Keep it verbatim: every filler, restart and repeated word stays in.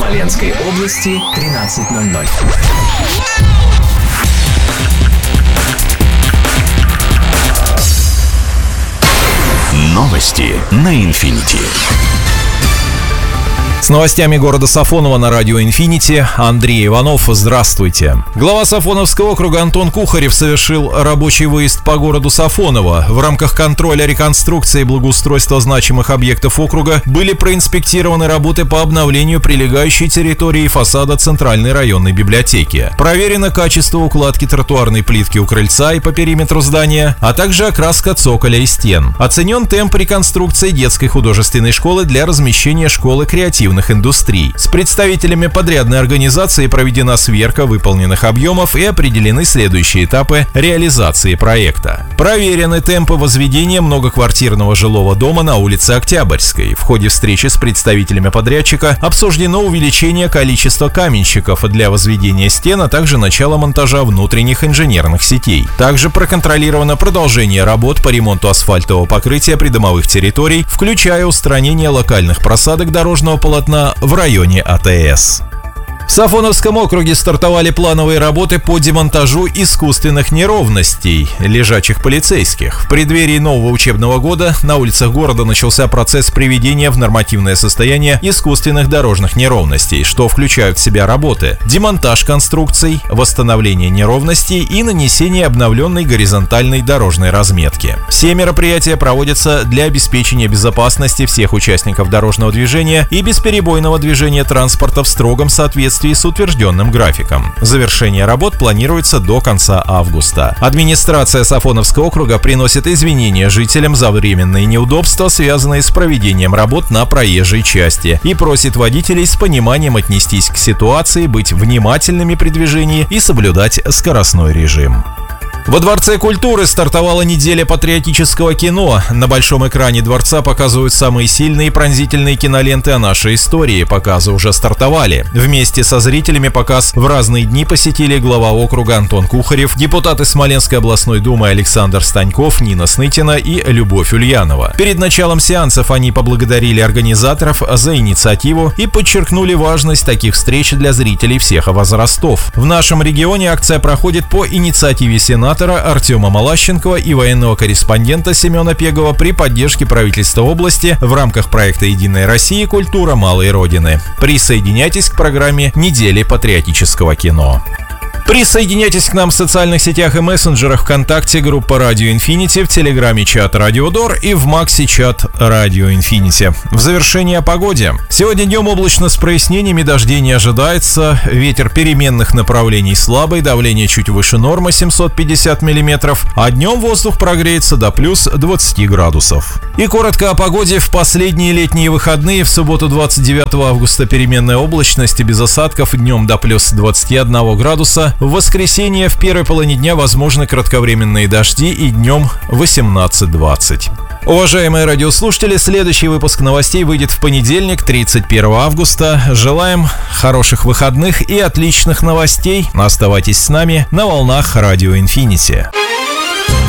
Смоленской области тринадцать ноль ноль. Новости на Инфинити. С новостями города Сафоново на радио «Инфинити» Андрей Иванов. Здравствуйте. Глава Сафоновского округа Антон Кухарев совершил рабочий выезд по городу Сафоново. В рамках контроля реконструкции и благоустройства значимых объектов округа были проинспектированы работы по обновлению прилегающей территории фасада Центральной районной библиотеки. Проверено качество укладки тротуарной плитки у крыльца и по периметру здания, а также окраска цоколя и стен. Оценен темп реконструкции детской художественной школы для размещения школы креативных индустрий. С представителями подрядной организации проведена сверка выполненных объемов и определены следующие этапы реализации проекта. Проверены темпы возведения многоквартирного жилого дома на улице Октябрьской. В ходе встречи с представителями подрядчика обсуждено увеличение количества каменщиков для возведения стен, а также начало монтажа внутренних инженерных сетей. Также проконтролировано продолжение работ по ремонту асфальтового покрытия придомовых территорий, включая устранение локальных просадок дорожного полотна в районе АТС. В Сафоновском округе стартовали плановые работы по демонтажу искусственных неровностей лежачих полицейских. В преддверии нового учебного года на улицах города начался процесс приведения в нормативное состояние искусственных дорожных неровностей, что включают в себя работы: демонтаж конструкций, восстановление неровностей и нанесение обновленной горизонтальной дорожной разметки. Все мероприятия проводятся для обеспечения безопасности всех участников дорожного движения и бесперебойного движения транспорта в строгом соответствии с утвержденным графиком. Завершение работ планируется до конца августа. Администрация Сафоновского округа приносит извинения жителям за временные неудобства, связанные с проведением работ на проезжей части, и просит водителей с пониманием отнестись к ситуации, быть внимательными при движении и соблюдать скоростной режим. Во Дворце культуры стартовала неделя патриотического кино. На большом экране дворца показывают самые сильные и пронзительные киноленты о нашей истории. Показы уже стартовали. Вместе со зрителями показ в разные дни посетили глава округа Антон Кухарев, депутаты Смоленской областной думы Александр Станьков, Нина Снытина и Любовь Ульянова. Перед началом сеансов они поблагодарили организаторов за инициативу и подчеркнули важность таких встреч для зрителей всех возрастов. В нашем регионе акция проходит по инициативе сенатора Артема Малащенкова и военного корреспондента Семена Пегова при поддержке правительства области в рамках проекта «Единая Россия. Культура малой Родины». Присоединяйтесь к программе «Недели патриотического кино». Присоединяйтесь к нам в социальных сетях и мессенджерах: ВКонтакте группа Радио Инфинити, в Телеграме чат Радио Дор и в Макси чат Радио Инфинити. В завершение о погоде. Сегодня днем облачно с прояснениями, дождей не ожидается, ветер переменных направлений слабый, давление чуть выше нормы семьсот пятьдесят миллиметров, а днем воздух прогреется до плюс двадцати градусов. И коротко о погоде в последние летние выходные. В субботу двадцать девятого августа переменная облачность и без осадков, днем до плюс двадцати одного градуса. В воскресенье в первой половине дня возможны кратковременные дожди и днем восемнадцать двадцать. Уважаемые радиослушатели, следующий выпуск новостей выйдет в понедельник, тридцать первого августа. Желаем хороших выходных и отличных новостей. Оставайтесь с нами на волнах Радио Инфинити.